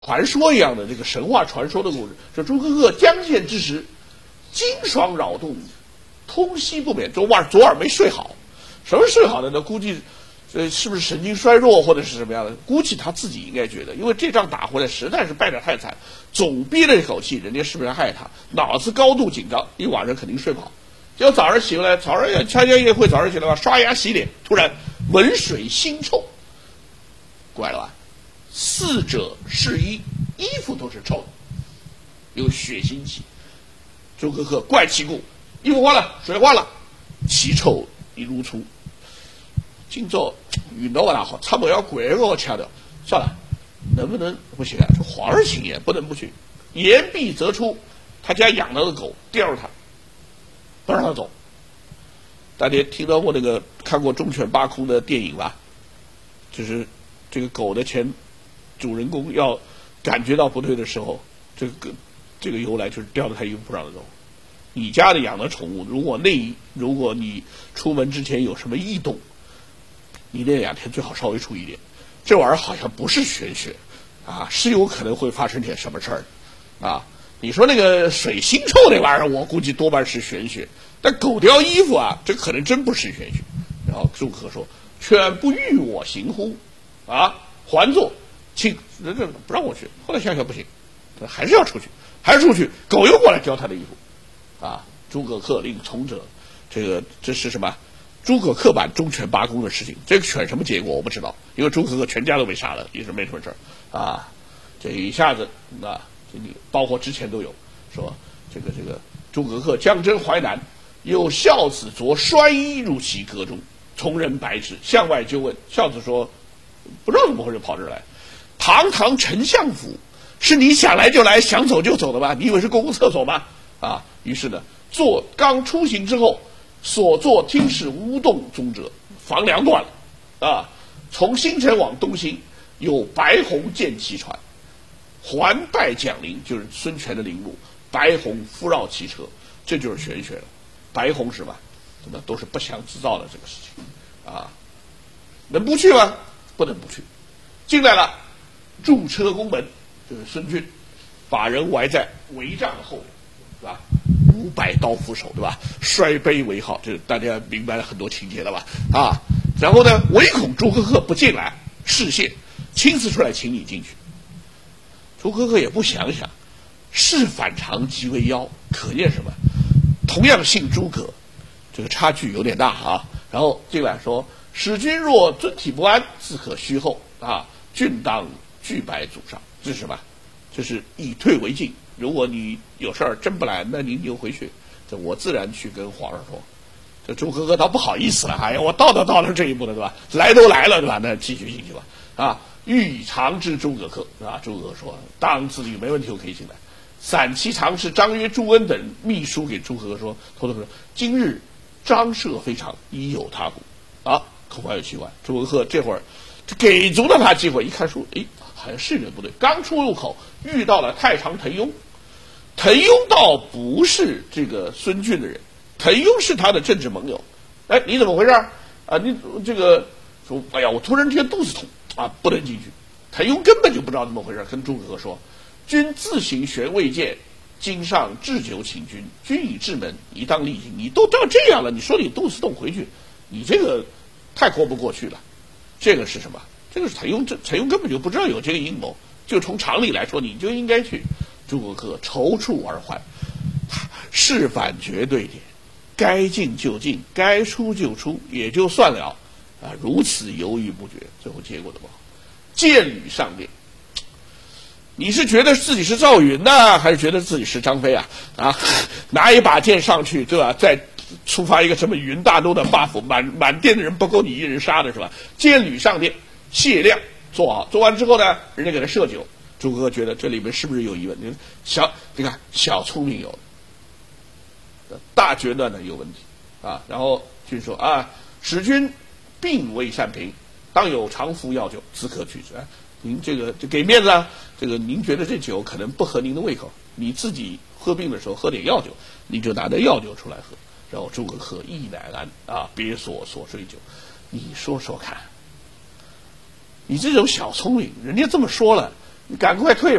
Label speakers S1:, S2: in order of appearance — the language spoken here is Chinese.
S1: 传说一样的这个神话传说的故事，说朱哥哥将县之时，经霜扰动，通息不眠，昨晚没睡好。什么睡好的呢？估计是不是神经衰弱或者是什么样的？估计他自己应该觉得，因为这仗打回来实在是败得太惨，总憋着一口气，人家是不是害他？脑子高度紧张，一晚上肯定睡不好。结果早上醒来，早上要参加宴会，早上起来吧，刷牙洗脸，突然闻水腥臭，怪了吧？四者是衣服都是臭的，有血腥气。朱哥哥怪其故，衣服换了，水换了，其臭一如初。今朝运道不大好，他们要怪我腔调，算了，能不能不行啊？这皇上请言，不能不去。言毕则出，他家养了个狗吊着他，不让他走。大家听到过看过《忠犬八公》的电影吧？就是这个狗的主人公要感觉到不对的时候，这个由来就是吊着他衣服不让他走。你家里养的宠物，如果你出门之前有什么异动，你那2天最好稍微注意点。这玩意儿好像不是玄学啊，是有可能会发生点什么事儿啊。你说那个水腥臭那玩意儿，我估计多半是玄学，但狗叼衣服啊，这可能真不是玄学。然后朱可说：“犬不欲我行乎？啊，还坐，请人家不让我去。”后来想想不行，还是要出去，狗又过来叼他的衣服，啊，诸葛恪令从者，这是什么？诸葛恪版忠犬八公的事情，这个犬什么结果我不知道，因为诸葛恪全家都被杀了，也是没什么事儿啊。这一下子啊，包括之前都有说这个诸葛恪将征淮南，有孝子着衰衣入其阁中，从人白之，向外就问。孝子说不知道怎么回事跑这儿来。堂丞相府是你想来就来想走就走的吗？你以为是公共厕所吗？啊，于是呢，刚出行之后，所坐听使乌洞中者，房梁断了啊。从新城往东行，有白虹见其船，环拜蒋陵，就是孙权的陵墓，白虹敷绕其车，这就是玄学了。白虹是吧？怎么都是不祥之兆的这个事情啊？能不去吗？不能不去。进来了，驻车宫门，就是孙峻，把人围在帷帐后面，对吧？500刀斧手，对吧？摔杯为号，这大家明白了很多情节了吧？啊，然后呢，唯恐诸葛恪不进来，示谢，亲自出来请你进去。诸葛恪也不想想，事反常即为妖，可见什么？同样姓诸葛，这个差距有点大啊。然后进来说：“使君若尊体不安，自可虚后啊。郡当拒拜祖上。”这是什么？这是以退为进。如果你有事儿真不来，那您就回去。这我自然去跟皇上说。这诸葛恪倒不好意思了，哎呀，我到了这一步了，对吧？来都来了，对吧？那继续进去吧。啊，欲以长之诸葛恪，啊，诸葛恪说：“当自律，没问题，我可以进来。”散骑常侍张约、朱恩等秘书给诸葛恪说：“偷偷说，今日张赦非常，已有他故。”啊，口怀有奇怪。诸葛恪这会儿给足了他机会，一看书，哎，好像是人不对。刚出入口，遇到了太常滕雍。滕雍倒不是这个孙峻的人，滕雍是他的政治盟友。哎，你怎么回事啊？你这个说，哎呀，我突然之间肚子痛啊，不能进去。滕雍根本就不知道怎么回事，跟诸葛恪说：“君自行悬未见，今上置酒请君，君已至门，宜当力行。”你都到这样了，你说你肚子痛回去，你这个太过不过去了。这个是什么？这个是滕雍根本就不知道有这个阴谋，就从常理来说，你就应该去。诸葛恪踌躇而还，事反绝对点，该进就进，该出就出，也就算了啊！如此犹豫不决，最后结果怎么好？箭履上殿。你是觉得自己是赵云呢，还是觉得自己是张飞啊？啊，拿一把剑上去，对吧？再触发一个什么云大怒的 buff， 满殿的人不够你一人杀的是吧？箭履上殿，谢亮做好，做完之后呢，人家给他设酒。诸葛恪觉得这里面是不是有疑问？你看小聪明有的，大决断的有问题啊。然后君说啊，使君并未善评，当有常服药酒，自可取之。您这个就给面子啊，这个您觉得这酒可能不合您的胃口，你自己喝病的时候喝点药酒，你就拿点药酒出来喝。然后诸葛恪意乃安啊，别所睡酒。你说说看，你这种小聪明，人家这么说了。 你赶快退吧。